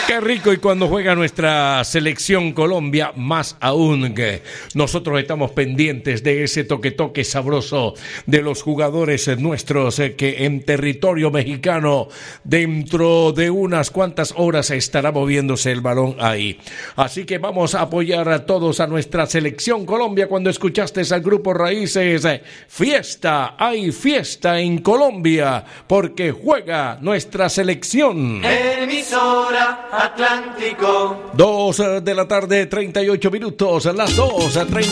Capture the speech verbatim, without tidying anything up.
Qué rico, y cuando juega nuestra selección Colombia, más aún que nosotros estamos pendientes de ese toque-toque sabroso de los jugadores nuestros eh, que en territorio mexicano dentro de unas cuantas horas estará moviéndose el balón ahí. Así que vamos a apoyar a todos a nuestra selección Colombia. Cuando escuchaste al Grupo Raíces, eh, fiesta, hay fiesta en Colombia porque juega nuestra selección. Emisora Atlántico. Dos de la tarde, treinta y ocho minutos, las dos, treinta.